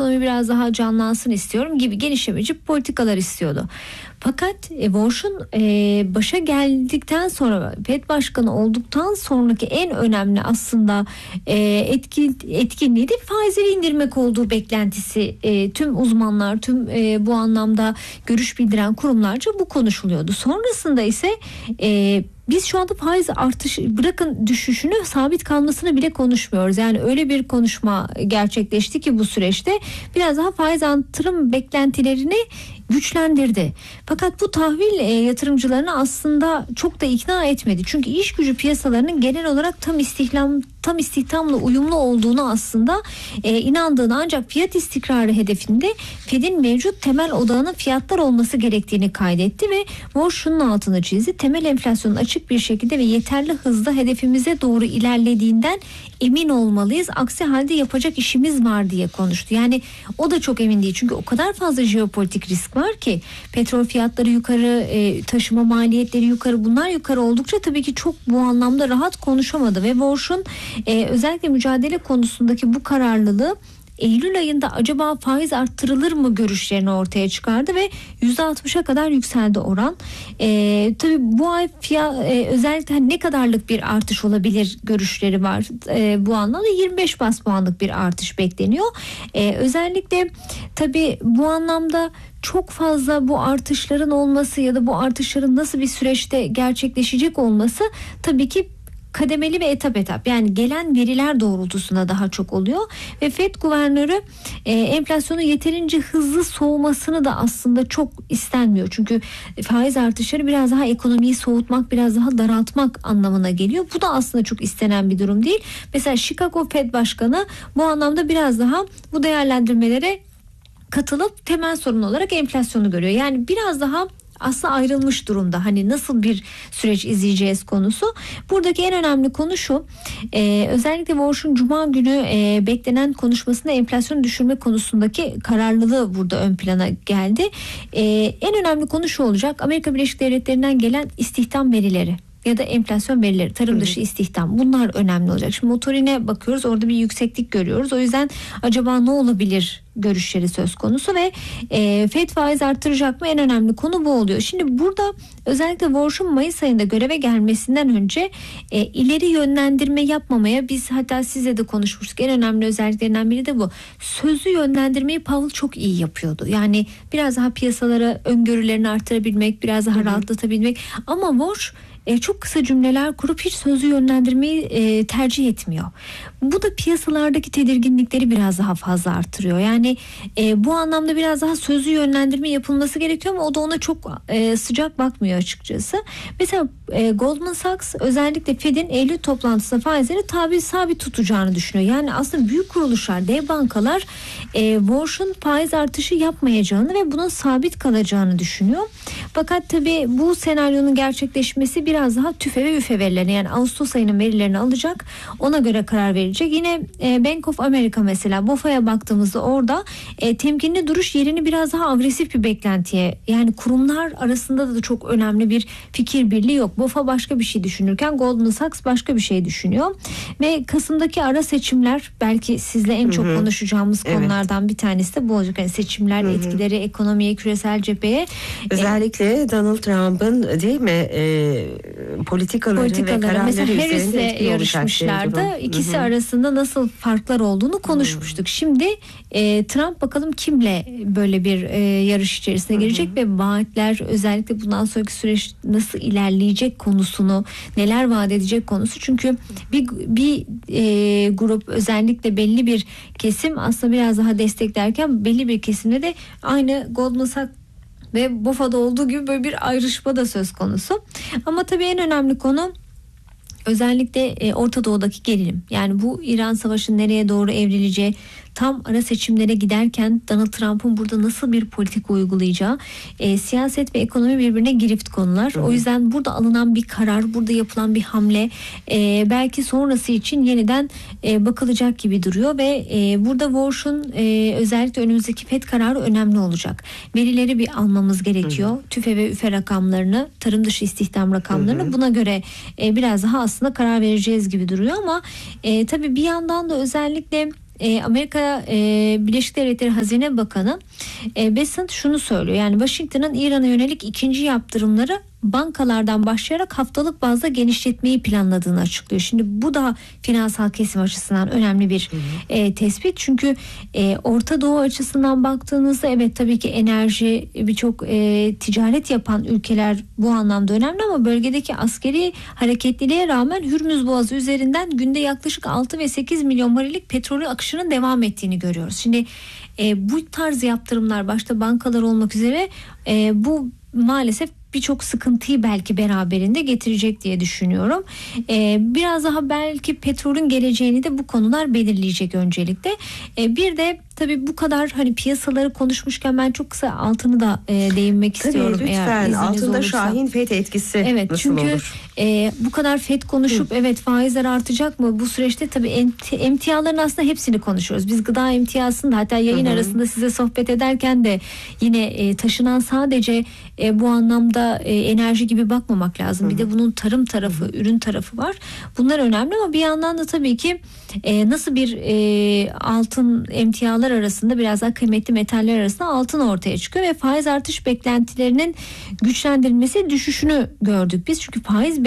ekonomi biraz daha canlansın istiyorum gibi genişlemeci politikalar istiyordu. Fakat Warsh'un başa geldikten sonra, FED Başkanı olduktan sonraki en önemli aslında etkinliği de faizleri indirmek olduğu beklentisi. Tüm uzmanlar, tüm bu anlamda görüş bildiren kurumlarca bu konuşuluyordu. Sonrasında ise biz şu anda faiz artışı, bırakın düşüşünü, sabit kalmasını bile konuşmuyoruz. Yani öyle bir konuşma gerçekleşti ki bu süreçte biraz daha faiz artırım beklentilerini güçlendirdi. Fakat bu tahvil yatırımcılarını aslında çok da ikna etmedi. Çünkü iş gücü piyasalarının genel olarak tam istihdamla uyumlu olduğunu aslında inandığını, ancak fiyat istikrarı hedefinde Fed'in mevcut temel odağının fiyatlar olması gerektiğini kaydetti ve Walsh şunun altını çizdi: temel enflasyonun açık bir şekilde ve yeterli hızda hedefimize doğru ilerlediğinden emin olmalıyız. Aksi halde yapacak işimiz var diye konuştu. Yani o da çok emin değil. Çünkü o kadar fazla jeopolitik risk var ki, petrol fiyatları yukarı, taşıma maliyetleri yukarı, bunlar yukarı oldukça tabii ki çok bu anlamda rahat konuşamadı ve Warsh'un özellikle mücadele konusundaki bu kararlılığı Eylül ayında acaba faiz arttırılır mı görüşlerini ortaya çıkardı ve %60'a kadar yükseldi oran. Tabii bu ay özellikle ne kadarlık bir artış olabilir görüşleri var. Bu anlamda 25 bas puanlık bir artış bekleniyor. Özellikle tabii bu anlamda çok fazla bu artışların olması ya da bu artışların nasıl bir süreçte gerçekleşecek olması tabii ki kademeli ve etap, yani gelen veriler doğrultusunda daha çok oluyor ve FED guvernörü enflasyonun yeterince hızlı soğumasını da aslında çok istenmiyor. Çünkü faiz artışları biraz daha ekonomiyi soğutmak, biraz daha daraltmak anlamına geliyor. Bu da aslında çok istenen bir durum değil. Mesela Chicago Fed Başkanı bu anlamda biraz daha bu değerlendirmelere katılıp temel sorun olarak enflasyonu görüyor. Yani biraz daha aslında ayrılmış durumda. Hani nasıl bir süreç izleyeceğiz konusu. Buradaki en önemli konu şu: özellikle Warsh'un Cuma günü beklenen konuşmasında enflasyonu düşürme konusundaki kararlılığı burada ön plana geldi. En önemli konu şu olacak: Amerika Birleşik Devletleri'nden gelen istihdam verileri ya da enflasyon verileri, tarım dışı istihdam, bunlar önemli olacak. Şimdi motorine bakıyoruz, orada bir yükseklik görüyoruz. O yüzden acaba ne olabilir görüşleri söz konusu ve FED faiz artıracak mı, en önemli konu bu oluyor. Şimdi burada özellikle Warsh'un Mayıs ayında göreve gelmesinden önce ileri yönlendirme yapmamaya, biz hatta sizle de konuşmuştuk, en önemli özelliklerinden biri de bu. Sözlü yönlendirmeyi Powell çok iyi yapıyordu. Yani biraz daha piyasalara öngörülerini artırabilmek, biraz daha rahatlatabilmek, ama Warsh çok kısa cümleler kurup hiç sözlü yönlendirmeyi tercih etmiyor. Bu da piyasalardaki tedirginlikleri biraz daha fazla artırıyor. Yani bu anlamda biraz daha sözlü yönlendirme yapılması gerekiyor ama o da ona çok sıcak bakmıyor açıkçası. Mesela Goldman Sachs özellikle Fed'in Eylül toplantısında faizleri sabit tutacağını düşünüyor. Yani aslında büyük kuruluşlar, dev bankalar Warsh'un faiz artışı yapmayacağını ve buna sabit kalacağını düşünüyor. Fakat tabii bu senaryonun gerçekleşmesi biraz daha tüfe ve üfe verilerine, yani Ağustos ayının verilerini alacak, ona göre karar verecek. Yine Bank of America mesela, BOFA'ya baktığımızda orada temkinli duruş yerini biraz daha agresif bir beklentiye, yani kurumlar arasında da çok önemli bir fikir birliği yok. BOFA başka bir şey düşünürken Goldman Sachs başka bir şey düşünüyor ve Kasım'daki ara seçimler belki sizle en çok konuşacağımız konulardan bir tanesi de bu olacak. Yani seçimler etkileri ekonomiye, küresel cepheye, özellikle Donald Trump'ın değil mi politikaları ve kararları mesela üzerinde Harris'le yarışmışlardı. İkisi arasında nasıl farklar olduğunu konuşmuştuk. Şimdi Trump bakalım kimle böyle bir yarış içerisine girecek ve vaatler, özellikle bundan sonraki süreç nasıl ilerleyecek konusunu, neler vaat edecek konusu. Çünkü bir grup, özellikle belli bir kesim aslında biraz daha desteklerken, belli bir kesimde de aynı Goldman Sachs ve BOFA'da olduğu gibi böyle bir ayrışma da söz konusu. Ama tabii en önemli konu özellikle Orta Doğu'daki gerilim. Yani bu İran Savaşı'nın nereye doğru evrileceği, tam ara seçimlere giderken Donald Trump'ın burada nasıl bir politika uygulayacağı, siyaset ve ekonomi birbirine girift konular. O yüzden burada alınan bir karar, burada yapılan bir hamle belki sonrası için yeniden bakılacak gibi duruyor ve burada Warsh'un özellikle önümüzdeki FED kararı önemli olacak. Verileri bir almamız gerekiyor. TÜFE ve üfe rakamlarını, tarım dışı istihdam rakamlarını, buna göre biraz daha aslında karar vereceğiz gibi duruyor ama tabii bir yandan da özellikle Amerika Birleşik Devletleri Hazine Bakanı Bessent şunu söylüyor. Yani Washington'ın İran'a yönelik ikinci yaptırımları bankalardan başlayarak haftalık bazda genişletmeyi planladığını açıklıyor. Şimdi bu da finansal kesim açısından önemli bir tespit. Çünkü Orta Doğu açısından baktığınızda evet tabii ki enerji, birçok ticaret yapan ülkeler bu anlamda önemli ama bölgedeki askeri hareketliliğe rağmen Hürmüz Boğazı üzerinden günde yaklaşık 6 ve 8 milyon varillik petrolü akışının devam ettiğini görüyoruz. Şimdi bu tarz yaptırımlar başta bankalar olmak üzere bu maalesef birçok sıkıntıyı belki beraberinde getirecek diye düşünüyorum. Biraz daha belki petrolün geleceğini de bu konular belirleyecek öncelikle. Bir de tabii bu kadar hani piyasaları konuşmuşken ben çok kısa altını da değinmek istiyorum. Tabii lütfen, altında olursa. Şahin FED etkisi evet, nasıl çünkü olur? Bu kadar FED konuşup evet faizler artacak mı? Bu süreçte tabii emtiaların aslında hepsini konuşuyoruz. Biz gıda emtiasını da hatta yayın arasında size sohbet ederken de yine taşınan sadece bu anlamda enerji gibi bakmamak lazım. Bir de bunun tarım tarafı, ürün tarafı var. Bunlar önemli ama bir yandan da tabii ki nasıl bir altın emtialar arasında biraz daha kıymetli metaller arasında altın ortaya çıkıyor ve faiz artış beklentilerinin güçlendirilmesi düşüşünü gördük biz. Çünkü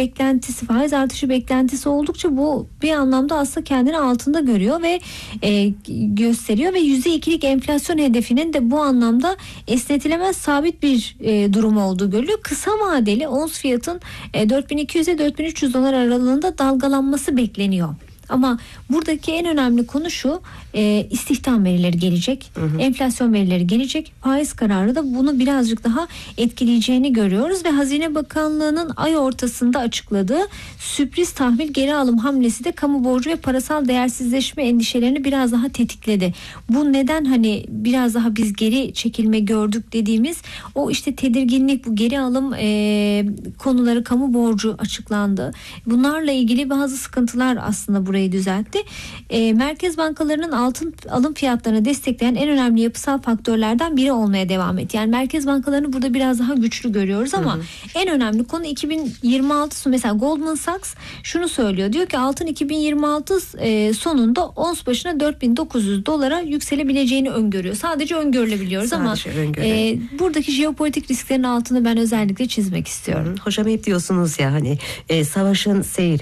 faiz artışı beklentisi oldukça bu bir anlamda aslında kendini altında görüyor ve gösteriyor ve %2'lik enflasyon hedefinin de bu anlamda esnetilemez sabit bir durum olduğu görülüyor. Kısa vadeli ons fiyatın 4200'e 4300 dolar aralığında dalgalanması bekleniyor. Ama buradaki en önemli konu şu, istihdam verileri gelecek, enflasyon verileri gelecek, faiz kararı da bunu birazcık daha etkileyeceğini görüyoruz ve Hazine Bakanlığı'nın ay ortasında açıkladığı sürpriz tahvil geri alım hamlesi de kamu borcu ve parasal değersizleşme endişelerini biraz daha tetikledi. Bu neden hani biraz daha biz geri çekilme gördük dediğimiz o işte tedirginlik, bu geri alım konuları, kamu borcu açıklandı. Bunlarla ilgili bazı sıkıntılar aslında burayı düzeltti. Merkez bankalarının altın alım fiyatlarını destekleyen en önemli yapısal faktörlerden biri olmaya devam etti. Yani merkez bankalarını burada biraz daha güçlü görüyoruz ama en önemli konu 2026 sonu. Mesela Goldman Sachs şunu söylüyor. Diyor ki altın 2026 sonunda ons başına 4900 dolara yükselebileceğini öngörüyor. Sadece öngörülebiliyoruz Sadece ama buradaki jeopolitik risklerin altını ben özellikle çizmek istiyorum. Hocam hep diyorsunuz ya hani savaşın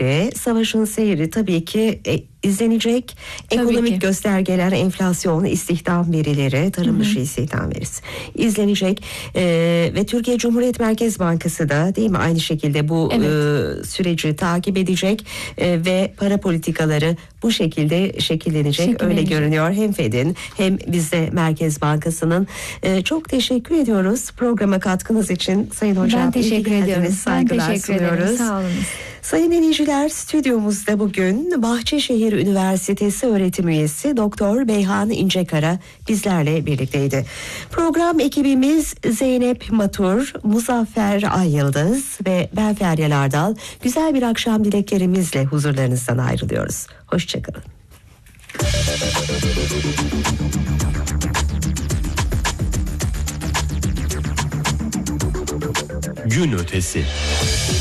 seyri tabii ki izlenecek. Ekonomik göstergeler, enflasyon, istihdam verileri, tarım dışı istihdam verisi izlenecek ve Türkiye Cumhuriyet Merkez Bankası da değil mi aynı şekilde bu süreci takip edecek ve para politikaları bu şekilde şekillenecek öyle görünüyor. Hem FED'in hem bizde Merkez Bankası'nın. Çok teşekkür ediyoruz programa katkınız için Sayın Hocam. Ben teşekkür ediyorum. Saygılar ben teşekkür sunuyoruz. ederim. Sağ olun. Sayın dinleyiciler, stüdyomuzda bugün Bahçeşehir Üniversitesi öğretim üyesi Doktor Beyhan İncekara bizlerle birlikteydi. Program ekibimiz Zeynep Matur, Muzaffer Ayyıldız ve ben Feryal Ardal. Güzel bir akşam dileklerimizle huzurlarınızdan ayrılıyoruz. Hoşçakalın. Gün ötesi.